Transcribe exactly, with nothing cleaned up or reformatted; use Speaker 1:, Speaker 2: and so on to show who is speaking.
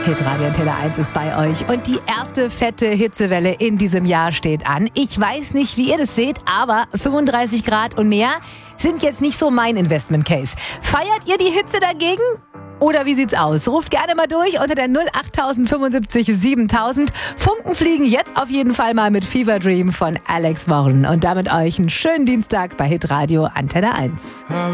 Speaker 1: Hitradio Antenne eins ist bei euch und die erste fette Hitzewelle in diesem Jahr steht an. Ich weiß nicht, wie ihr das seht, aber fünfunddreißig Grad und mehr sind jetzt nicht so mein Investment Case. Feiert ihr die Hitze dagegen? Oder wie sieht's aus? Ruft gerne mal durch unter der null acht fünfundsiebzig siebentausend. Funken fliegen jetzt auf jeden Fall mal mit Fever Dream von Alex Warren. Und damit euch einen schönen Dienstag bei Hitradio Antenne eins.